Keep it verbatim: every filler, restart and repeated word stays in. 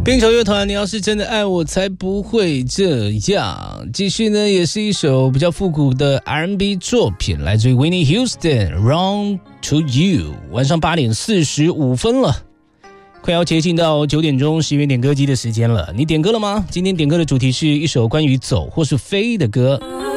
冰球乐团，你要是真的爱我才不会这样。继续呢，也是一首比较复古的 R and B 作品，来自于 Whitney Houston Run to You。 晚上八点四十五分了，快要接近到九点钟十元点歌机的时间了。你点歌了吗？今天点歌的主题是一首关于走或是飞的歌。